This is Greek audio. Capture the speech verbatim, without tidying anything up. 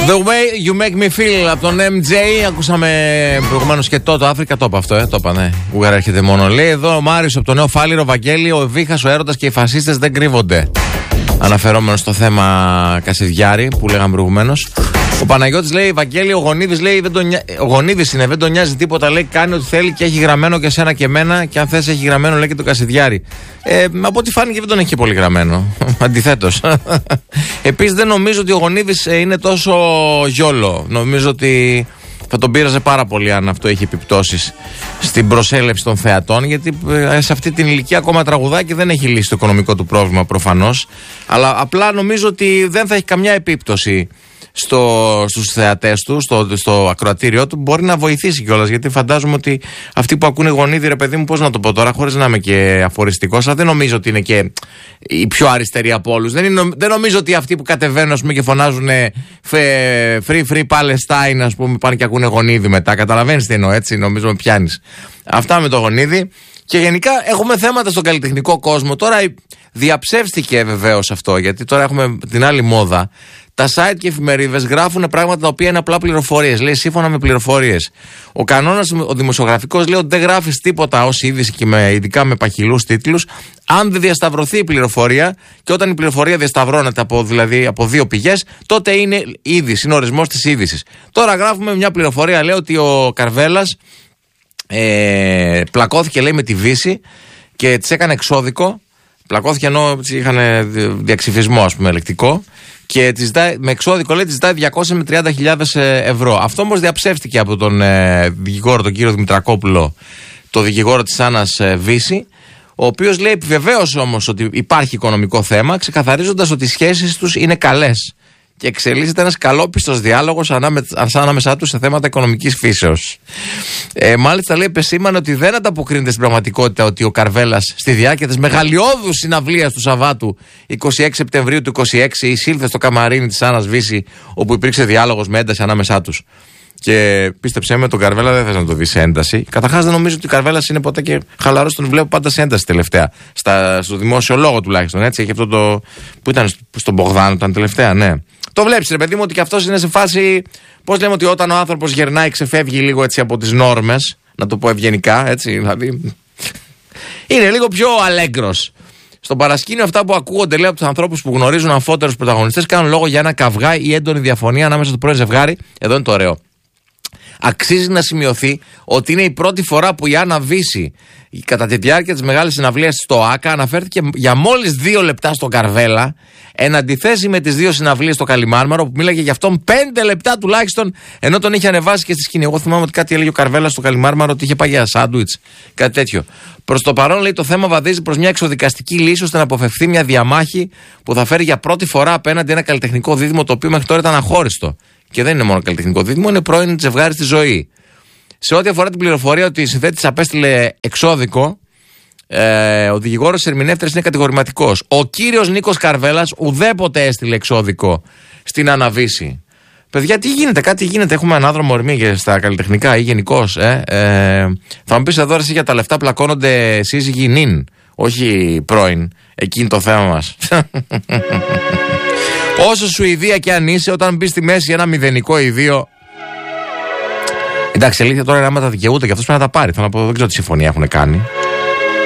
The way you make me feel από τον εμ τζέι. Ακούσαμε προηγουμένως και το, το Africa Top αυτό, ε, το είπα, ναι. Ουγγαρά έρχεται μόνο. Λέει εδώ ο Μάριος από το Νέο Φάληρο, Βαγγέλη, ο Βίχας, ο Έρωτας και οι φασίστες δεν κρύβονται. Αναφερόμενο στο θέμα Κασιδιάρη που λέγαμε προηγουμένως. Ο Παναγιώτης λέει: Βαγγέλη, ο Γονίδης λέει: δεν τον, ο Γονίδης είναι, δεν τον νοιάζει τίποτα. Λέει: κάνει ό,τι θέλει και έχει γραμμένο και σένα και εμένα. Και αν θες, έχει γραμμένο, λέει, και το Κασιδιάρη. Ε, από ό,τι φάνηκε, δεν τον έχει πολύ γραμμένο. Αντιθέτως. Επίσης, δεν νομίζω ότι ο Γονίδης είναι τόσο γιόλο. Νομίζω ότι θα τον πείραζε πάρα πολύ αν αυτό έχει επιπτώσεις στην προσέλευση των θεατών, γιατί σε αυτή την ηλικία ακόμα τραγουδάκι δεν έχει λύσει το οικονομικό του πρόβλημα προφανώς, αλλά απλά νομίζω ότι δεν θα έχει καμιά επίπτωση στο, στους θεατές του, στο, στο ακροατήριό του. Μπορεί να βοηθήσει κιόλας, γιατί φαντάζομαι ότι αυτοί που ακούνε Γονίδη, ρε παιδί μου, πώς να το πω τώρα, χωρίς να είμαι και αφοριστικός, αλλά δεν νομίζω ότι είναι και οι πιο αριστεροί από όλους. Δεν, είναι, δεν νομίζω ότι αυτοί που κατεβαίνουν, ας πούμε, και φωνάζουν free free Palestine, ας πούμε, πάνε και ακούνε Γονίδη μετά. Καταλαβαίνεις τι εννοώ, έτσι, νομίζω με πιάνεις. Αυτά με το Γονίδη. Και γενικά έχουμε θέματα στον καλλιτεχνικό κόσμο. Τώρα διαψεύστηκε βεβαίως αυτό, γιατί τώρα έχουμε την άλλη μόδα. Τα site και εφημερίδες γράφουν πράγματα τα οποία είναι απλά πληροφορίες. Λέει σύμφωνα με πληροφορίες. Ο κανόνας, ο δημοσιογραφικός, λέει ότι δεν γράφεις τίποτα ως είδηση και με, ειδικά με παχυλούς τίτλους, αν δεν διασταυρωθεί η πληροφορία. Και όταν η πληροφορία διασταυρώνεται από, δηλαδή, από δύο πηγές, τότε είναι είδηση, είναι ορισμός της είδησης. Τώρα γράφουμε μια πληροφορία, λέει ότι ο Καρβέλας ε, πλακώθηκε, λέει, με τη Βύση και της έκανε εξώδικο. Πλακώθηκε ενώ είχαν διαξυφισμό, ας πούμε, ελεκτικό. Και της ζητάει, με εξώδικο, λέει, της ζητάει διακόσιες με τριάντα χιλιάδες ευρώ. Αυτό όμως διαψεύστηκε από τον ε, δικηγόρο, τον κύριο Δημητρακόπουλο, το δικηγόρο της Άννας ε, Βύση, ο οποίος λέει επιβεβαίωσε όμως ότι υπάρχει οικονομικό θέμα, ξεκαθαρίζοντας ότι οι σχέσεις τους είναι καλές και εξελίσσεται ένας καλόπιστος διάλογος ανάμεσά τους σε θέματα οικονομικής φύσεως. Ε, μάλιστα, λέει, επεσήμανε ότι δεν ανταποκρίνεται στην πραγματικότητα ότι ο Καρβέλας στη διάρκεια της μεγαλειώδους συναυλίας του Σαββάτου εικοστή έκτη Σεπτεμβρίου του είκοσι έξι εισήλθε στο καμαρίνι της Άννας Βύση, όπου υπήρξε διάλογος με ένταση ανάμεσά τους. Και πίστεψέ με, τον Καρβέλα δεν θες να το δεις σε ένταση. Καταρχάς, δεν νομίζω ότι ο Καρβέλας είναι ποτέ και χαλαρός, τον βλέπω πάντα σε ένταση τελευταία. Στα, στο δημόσιο λόγο τουλάχιστον. Έτσι, έχει αυτό το. Που ήταν στον Μπογδάνο, ήταν τελευταία, ναι. Το βλέπεις, ρε παιδί μου, ότι και αυτός είναι σε φάση. Πώς λέμε, ότι όταν ο άνθρωπος γερνάει, ξεφεύγει λίγο έτσι από τις νόρμες, να το πω ευγενικά, έτσι, δηλαδή. Είναι λίγο πιο αλέγκρος. Στο παρασκήνιο, αυτά που ακούγονται, λέει, από τους ανθρώπους που γνωρίζουν αμφότερους πρωταγωνιστές, κάνουν λόγο για ένα καυγά ή έντονη διαφωνία ανάμεσα στο πρώην ζευγάρι. Εδώ είναι το ωραίο. Αξίζει να σημειωθεί ότι είναι η πρώτη φορά που η Άννα Βύση, κατά τη διάρκεια της μεγάλης συναυλίας στο ΆΚΑ, αναφέρθηκε για μόλις δύο λεπτά στον Καρβέλα, εν αντιθέσει με τις δύο συναυλίες στο Καλιμάρμαρο, που μίλαγε για αυτόν πέντε λεπτά τουλάχιστον, ενώ τον είχε ανεβάσει και στη σκηνή. Εγώ θυμάμαι ότι κάτι έλεγε ο Καρβέλας στο Καλιμάρμαρο, ότι είχε πάει για σάντουιτς, κάτι τέτοιο. Προς το παρόν, λέει, το θέμα βαδίζει προς μια εξοδικαστική λύση ώστε να αποφευθεί μια διαμάχη που θα φέρει για πρώτη φορά απέναντι ένα καλλιτεχνικό δίδυμο το οποίο μέχρι τώρα ήταν αχώριστο. Και δεν είναι μόνο καλλιτεχνικό δίδυμο, είναι πρώην ζευγάρι στη ζωή. Σε ό,τι αφορά την πληροφορία ότι η συνθέτης απέστειλε εξώδικο, ε, ο δικηγόρος ερμηνεύτρας είναι κατηγορηματικός. Ο κύριος Νίκος Καρβέλας ουδέποτε έστειλε εξώδικο στην Άννα Βύση. Παιδιά, τι γίνεται, κάτι γίνεται. Έχουμε ανάδρομο ορμή στα καλλιτεχνικά ή γενικώς. Ε, ε, θα μου πεις εδώ, εσύ, για τα λεφτά πλακώνονται σύζυγοι νυν, όχι πρώην. Εκείνη το θέμα μας. Όσο Σουηδία και αν είσαι, όταν μπει στη μέση ένα μηδενικό ή δύο. Εντάξει, αλήθεια τώρα είναι άμα τα δικαιούται και αυτός πρέπει να τα πάρει. Θέλω να πω, δεν ξέρω τι συμφωνία έχουν κάνει.